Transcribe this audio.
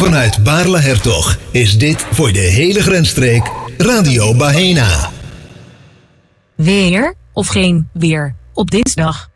Vanuit Baarle-Hertog is dit voor de hele grensstreek Radio Baena. Weer of geen weer op dinsdag.